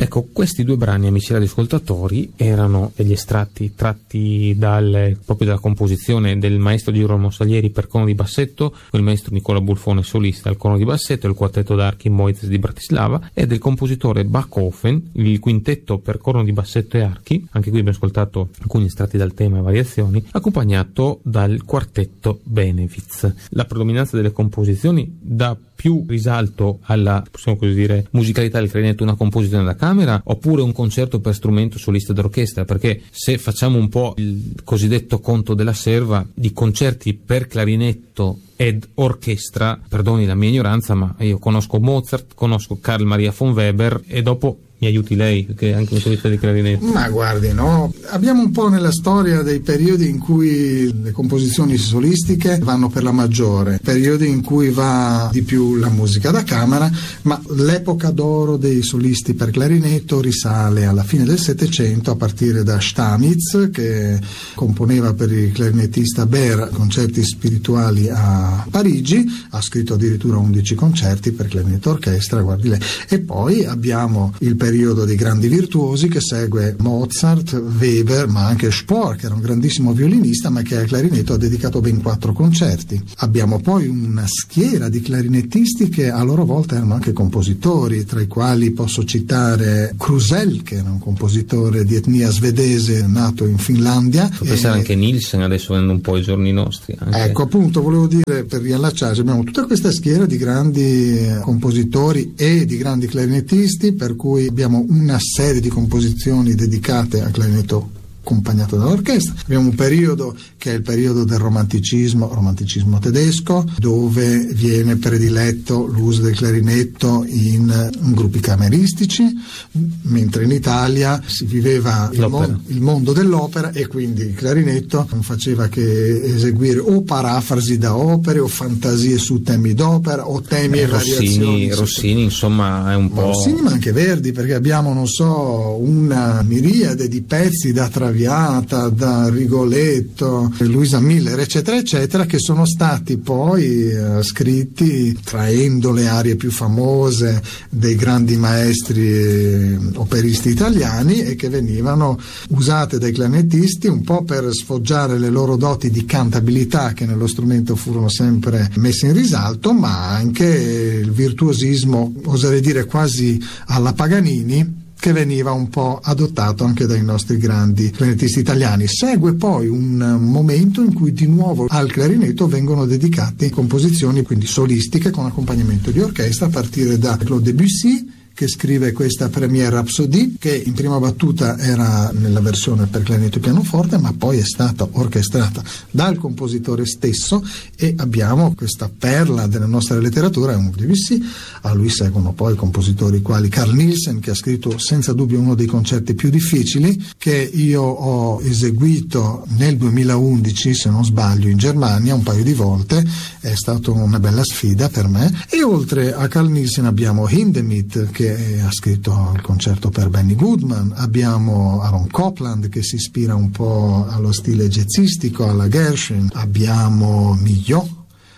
Ecco, questi due brani, amici radioascoltatori, erano degli estratti tratti proprio dalla composizione del maestro Girolamo Salieri per corno di bassetto, il maestro Nicola Bulfone solista al corno di bassetto, il quartetto d'archi Moises di Bratislava, e del compositore Bachhofen, il quintetto per corno di bassetto e archi, anche qui abbiamo ascoltato alcuni estratti dal tema e variazioni, accompagnato dal quartetto Benefiz. La predominanza delle composizioni dà più risalto alla, possiamo così dire, musicalità del clarinetto, una composizione da camera, oppure un concerto per strumento solista d'orchestra? Perché se facciamo un po' il cosiddetto conto della serva di concerti per clarinetto ed orchestra, perdoni la mia ignoranza, ma io conosco Mozart, conosco Carl Maria von Weber, e dopo mi aiuti lei, perché è anche un solista di clarinetto. Ma guardi, no, abbiamo un po' nella storia dei periodi in cui le composizioni solistiche vanno per la maggiore, periodi in cui va di più la musica da camera, ma l'epoca d'oro dei solisti per clarinetto risale alla fine del Settecento, a partire da Stamitz, che componeva per il clarinettista Baer concerti spirituali a Parigi, ha scritto addirittura 11 concerti per clarinetto orchestra, guardi lei. E poi abbiamo il periodo dei grandi virtuosi che segue Mozart, Weber, ma anche Spohr, che era un grandissimo violinista ma che al clarinetto ha dedicato ben 4 concerti. Abbiamo poi una schiera di clarinettisti che a loro volta erano anche compositori, tra i quali posso citare Krusell, che era un compositore di etnia svedese nato in Finlandia. Pensare anche Nielsen, adesso venendo un po' i giorni nostri. Ecco, appunto, volevo dire, per riallacciarci, abbiamo tutta questa schiera di grandi compositori e di grandi clarinettisti, per cui abbiamo una serie di composizioni dedicate al clarinetto accompagnato dall'orchestra. Abbiamo un periodo che è il periodo del romanticismo tedesco, dove viene prediletto l'uso del clarinetto in gruppi cameristici, mentre in Italia si viveva il mondo dell'opera, e quindi il clarinetto non faceva che eseguire o parafrasi da opere o fantasie su temi d'opera o temi e variazioni. Rossini, insomma, è un po'... Rossini, ma anche Verdi, perché abbiamo, non so, una miriade di pezzi da Traviata, da Rigoletto, Luisa Miller, eccetera eccetera, che sono stati poi scritti traendo le arie più famose dei grandi maestri operisti italiani, e che venivano usate dai clarinettisti un po' per sfoggiare le loro doti di cantabilità, che nello strumento furono sempre messe in risalto, ma anche il virtuosismo, oserei dire quasi alla Paganini, che veniva un po' adottato anche dai nostri grandi clarinettisti italiani. Segue poi un momento in cui di nuovo al clarinetto vengono dedicate composizioni quindi solistiche con accompagnamento di orchestra, a partire da Claude Debussy, che scrive questa Première Rhapsodie, che in prima battuta era nella versione per clarinetto e pianoforte, ma poi è stata orchestrata dal compositore stesso, e abbiamo questa perla della nostra letteratura, è un Debussy. A lui seguono poi compositori quali Carl Nielsen, che ha scritto senza dubbio uno dei concerti più difficili, che io ho eseguito nel 2011, se non sbaglio, in Germania un paio di volte. È stata una bella sfida per me. E oltre a Carl Nielsen abbiamo Hindemith, che ha scritto il concerto per Benny Goodman, abbiamo Aaron Copland, che si ispira un po' allo stile jazzistico, alla Gershwin, abbiamo Milhaud,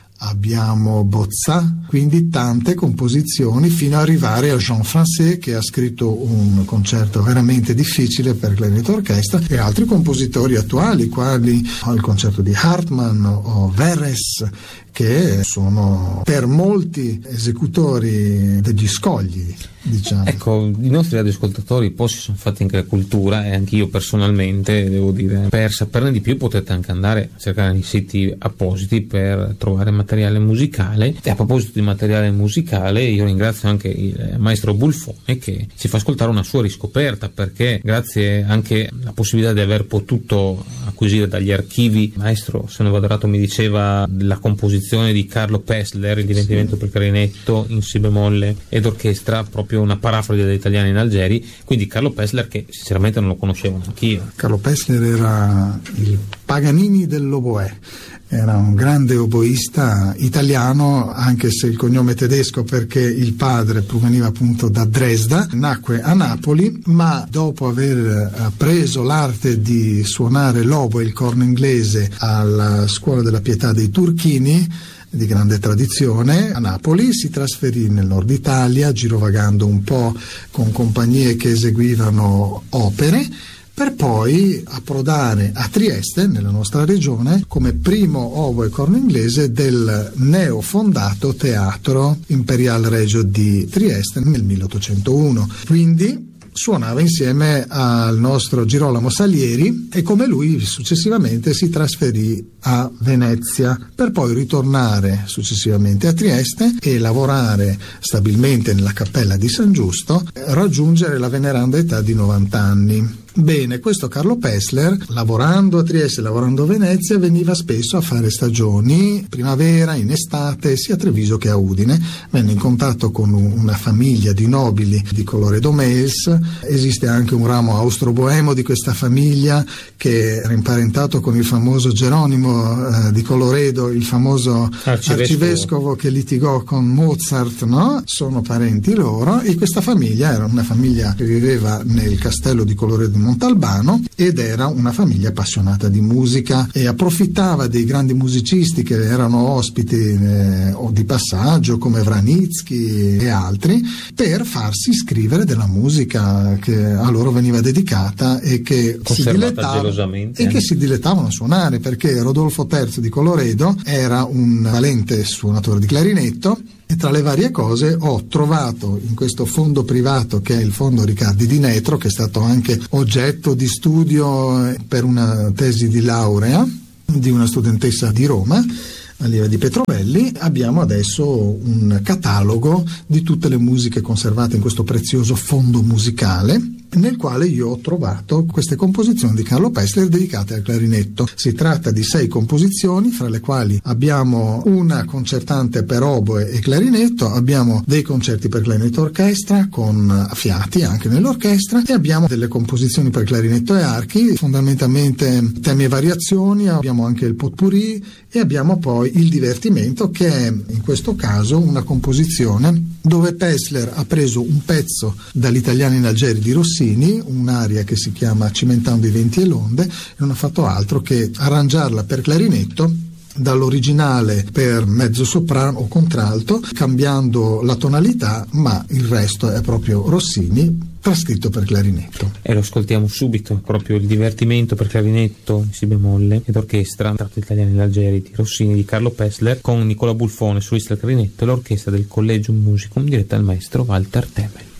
abbiamo Bozza, quindi tante composizioni, fino ad arrivare a Jean Francais, che ha scritto un concerto veramente difficile per clarinetto orchestra, e altri compositori attuali quali il concerto di Hartmann o Verres, che sono per molti esecutori degli scogli, diciamo. Ecco, i nostri radioascoltatori poi si sono fatti anche la cultura, e anche io personalmente devo dire, per saperne di più potete anche andare a cercare nei siti appositi per trovare materiale musicale. E a proposito di materiale musicale, io ringrazio anche il maestro Bulfone, che ci fa ascoltare una sua riscoperta, perché grazie anche alla possibilità di aver potuto acquisire dagli archivi, il maestro, se non vado errato, mi diceva la composizione di Carlo Pessler, il divertimento per clarinetto in si bemolle ed orchestra, proprio una parafrasi degli italiani in Algeri. Quindi Carlo Pessler, che sinceramente non lo conoscevo neanch'io. Carlo Pessler era il Paganini dell'oboè, era un grande oboista italiano, anche se il cognome è tedesco, perché il padre proveniva appunto da Dresda. Nacque a Napoli, ma dopo aver appreso l'arte di suonare l'oboe e il corno inglese alla scuola della Pietà dei Turchini, di grande tradizione a Napoli, si trasferì nel nord Italia, girovagando un po' con compagnie che eseguivano opere, per poi approdare a Trieste, nella nostra regione, come primo oboe corno inglese del neofondato Teatro Imperial Regio di Trieste nel 1801. Quindi suonava insieme al nostro Girolamo Salieri e come lui successivamente si trasferì a Venezia per poi ritornare successivamente a Trieste e lavorare stabilmente nella cappella di San Giusto, raggiungere la veneranda età di 90 anni. Bene, questo Carlo Pessler, lavorando a Trieste e lavorando a Venezia, veniva spesso a fare stagioni, primavera, in estate, sia a Treviso che a Udine. Venne in contatto con una famiglia di nobili di Colloredo Males. Esiste anche un ramo austro-boemo di questa famiglia che era imparentato con il famoso Geronimo di Colloredo, il famoso arcivescovo che litigò con Mozart, no? Sono parenti loro, e questa famiglia era una famiglia che viveva nel castello di Colloredo Montalbano ed era una famiglia appassionata di musica e approfittava dei grandi musicisti che erano ospiti o di passaggio come Wranitzky e altri per farsi scrivere della musica che a loro veniva dedicata e che si dilettavano a suonare, perché Rodolfo III di Colloredo era un valente suonatore di clarinetto. E tra le varie cose ho trovato in questo fondo privato, che è il fondo Riccardi di Netro, che è stato anche oggetto di studio per una tesi di laurea di una studentessa di Roma, allieva di Petrovelli, abbiamo adesso un catalogo di tutte le musiche conservate in questo prezioso fondo musicale, nel quale io ho trovato queste composizioni di Carlo Pessler dedicate al clarinetto. Si tratta di 6 composizioni, fra le quali abbiamo una concertante per oboe e clarinetto, abbiamo dei concerti per clarinetto orchestra con fiati anche nell'orchestra, e abbiamo delle composizioni per clarinetto e archi, fondamentalmente temi e variazioni, abbiamo anche il potpourri e abbiamo poi il divertimento, che è in questo caso una composizione dove Pessler ha preso un pezzo dall'Italiano in Algeri di Rossini, un'aria che si chiama Cimentando i venti e l'onde, e non ha fatto altro che arrangiarla per clarinetto dall'originale per mezzo soprano o contralto, cambiando la tonalità, ma il resto è proprio Rossini trascritto per clarinetto. E lo ascoltiamo subito, proprio il divertimento per clarinetto, si bemolle ed orchestra, tratto Italiano in Algeri di Rossini di Carlo Pessler, con Nicola Bulfone solista al clarinetto e l'orchestra del Collegium Musicum diretta dal maestro Walter Temmel.